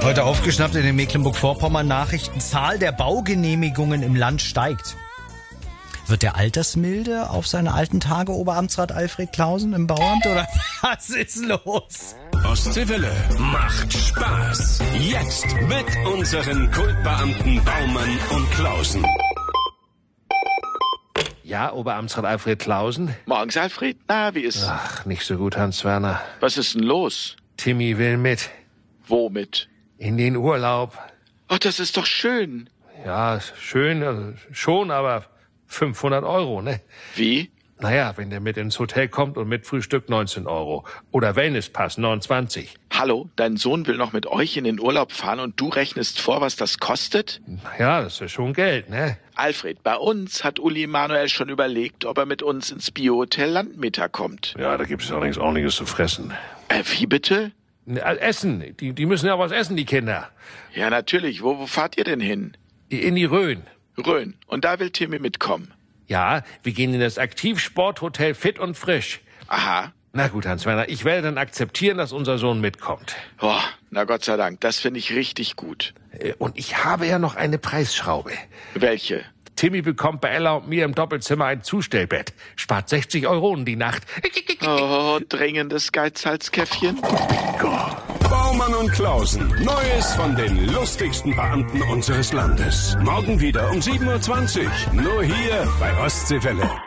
Heute aufgeschnappt in den Mecklenburg-Vorpommern Nachrichten. Zahl der Baugenehmigungen im Land steigt. Wird der altersmilde auf seine alten Tage Oberamtsrat Alfred Klausen im Bauamt oder was ist los? Ostseewelle macht Spaß. Jetzt mit unseren Kultbeamten Baumann und Klausen. Ja, Oberamtsrat Alfred Klausen? Morgens, Alfred. Na, wie ist? Ach, nicht so gut, Hans-Werner. Was ist denn los? Timmy will mit. Wo mit? In den Urlaub. Ach, das ist doch schön. Ja, schön, also schon, aber 500 €, ne? Wie? Naja, wenn der mit ins Hotel kommt und mit Frühstück 19 €. Oder Wellnesspass 29. Hallo, dein Sohn will noch mit euch in den Urlaub fahren und du rechnest vor, was das kostet? Ja, das ist schon Geld, ne? Alfred, bei uns hat Uli Manuel schon überlegt, ob er mit uns ins Biohotel Landmeter kommt. Ja, da gibt's allerdings auch nichts zu fressen. Wie bitte? Essen, die müssen ja was essen, die Kinder. Ja, natürlich. Wo fahrt ihr denn hin? In die Rhön. Rhön. Und da will Timmy mitkommen. Ja, wir gehen in das Aktivsporthotel Fit und Frisch. Aha. Na gut, Hans-Werner, ich werde dann akzeptieren, dass unser Sohn mitkommt. Oh, na Gott sei Dank, das finde ich richtig gut. Und ich habe ja noch eine Preisschraube. Welche? Timmy bekommt bei Ella und mir im Doppelzimmer ein Zustellbett. Spart 60 € die Nacht. Oh, dringendes Geizhalskäffchen. Baumann und Klausen. Neues von den lustigsten Beamten unseres Landes. Morgen wieder um 7:20 Uhr. Nur hier bei Ostseewelle.